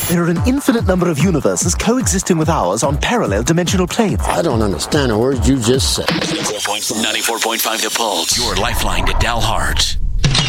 There are an infinite number of universes coexisting with ours on parallel dimensional planes. I don't understand a word you just said. 94.5 The Pulse. Your lifeline to Dalhart.